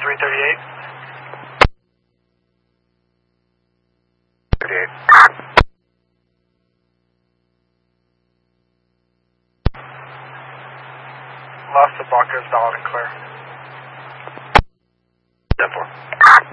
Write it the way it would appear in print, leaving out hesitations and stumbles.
338. 38. Lost the Bronco is valid and clear. 10-4.